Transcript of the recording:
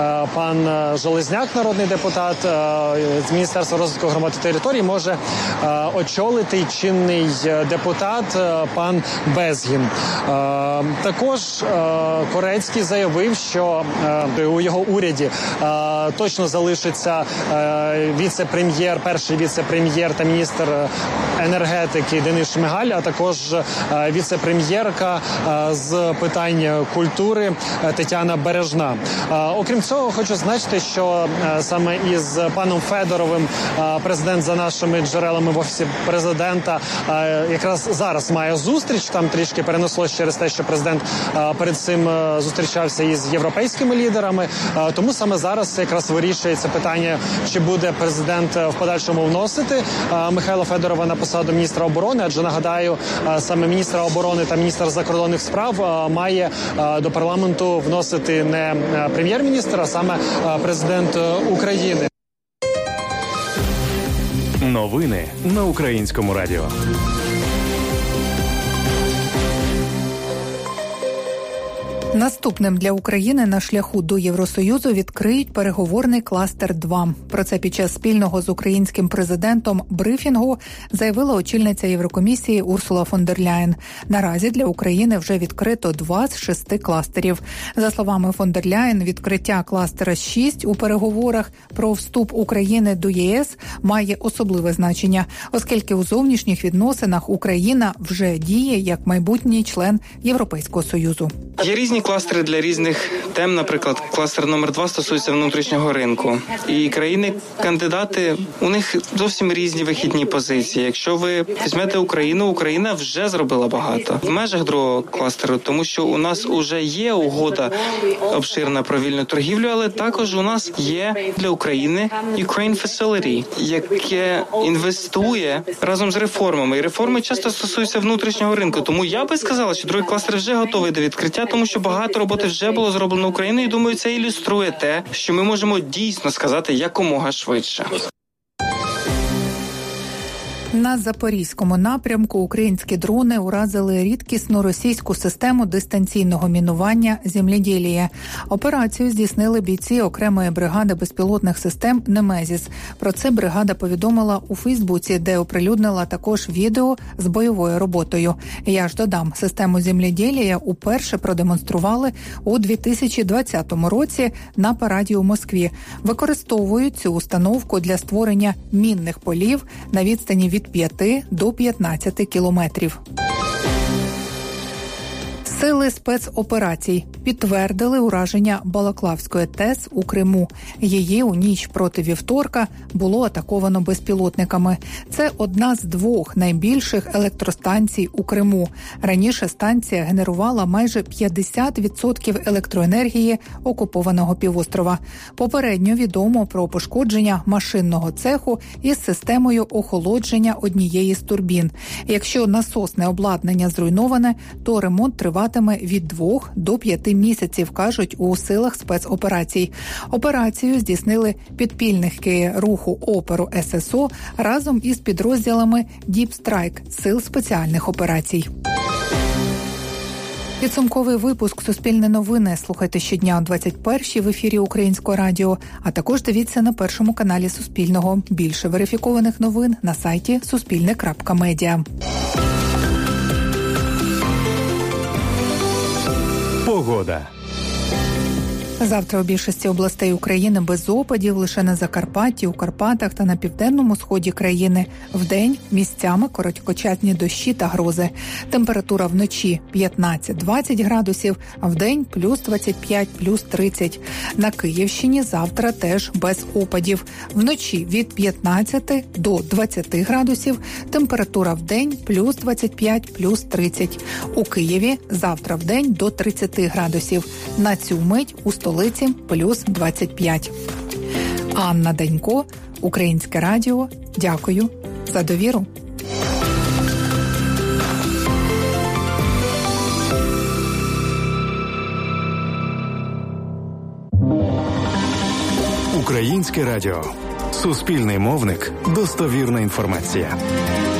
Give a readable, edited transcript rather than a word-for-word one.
пан Железняк, народний депутат з Міністерства розвитку громад і територій, може очолити чинний депутат пан Безгін. Також Корецький заявив, що у його уряді точно залишиться віце-прем'єр, перший віце-прем'єр та міністр енергетики Денис Шмигаль, а також віце-прем'єрка з питань культури Тетяна Бережна. Окрім цього, хочу зазначити, що саме із паном Федоровим президент, за нашими джерелами в Офісі президента, якраз зараз має зустріч. Там трішки перенеслося через те, що президент перед цим зустрічався із європейськими лідерами. Тому саме зараз якраз вирішується питання, чи буде президент в подальшому вносити Михайла Федорова на посаду міністра оборони. Адже, нагадаю, саме міністра оборони та міністр закордонних справ має до парламенту вносити не прем'єр-міністр, а саме президент України. Новини на Українському радіо. Наступним для України на шляху до Євросоюзу відкриють переговорний кластер-2. Про це під час спільного з українським президентом брифінгу заявила очільниця Єврокомісії Урсула фон дер Ляєн. Наразі для України вже відкрито 2 з 6 кластерів. За словами фон дер Ляєн, відкриття кластера 6 у переговорах про вступ України до ЄС має особливе значення, оскільки у зовнішніх відносинах Україна вже діє як майбутній член Європейського Союзу. Є різні кластери для різних тем, наприклад, кластер номер 2 стосується внутрішнього ринку. І країни-кандидати, у них зовсім різні вихідні позиції. Якщо ви візьмете Україну, Україна вже зробила багато. В межах другого кластеру, тому що у нас уже є угода обширна про вільну торгівлю, але також у нас є для України Ukraine Facility, яке інвестує разом з реформами. І реформи часто стосуються внутрішнього ринку. Тому я би сказала, що другий кластер вже готовий до відкриття, тому що багато роботи вже було зроблено Україною, і думаю, це ілюструє те, що ми можемо дійсно сказати якомога швидше. На Запорізькому напрямку українські дрони уразили рідкісну російську систему дистанційного мінування «Земледєліє». Операцію здійснили бійці окремої бригади безпілотних систем «Немезіс». Про це бригада повідомила у Фейсбуці, де оприлюднила також відео з бойовою роботою. Я ж додам, систему «Земледєліє» уперше продемонстрували у 2020 році на параді у Москві. Використовують цю установку для створення мінних полів на відстані від 5 до 15 кілометрів. Сили спецоперацій підтвердили ураження Балаклавської ТЕС у Криму. Її у ніч проти вівторка було атаковано безпілотниками. Це одна з 2 найбільших електростанцій у Криму. Раніше станція генерувала майже 50% електроенергії окупованого півострова. Попередньо відомо про пошкодження машинного цеху із системою охолодження однієї з турбін. Якщо насосне обладнання зруйноване, то ремонт триватиме від 2 до 5 місяців, кажуть у силах спецоперацій. Операцію здійснили підпільники руху опору ССО разом із підрозділами Deep Strike сил спеціальних операцій. Підсумковий випуск «Суспільне новини» слухайте щодня о 21-й в ефірі Українського радіо, а також дивіться на першому каналі Суспільного. Більше верифікованих новин на сайті suspilne.media. Погода. Завтра у більшості областей України без опадів, лише на Закарпатті, у Карпатах та на південному сході країни. Вдень місцями короткочасні дощі та грози. Температура вночі 15-20 градусів, а вдень плюс 25, плюс 30. На Київщині завтра теж без опадів. Вночі від 15 до 20 градусів, температура вдень плюс 25, плюс 30. У Києві завтра вдень до 30 градусів. На цю мить у столиці плюс 25. Анна Данько, Українське радіо. Дякую за довіру. Українське радіо. Суспільний мовник. Достовірна інформація.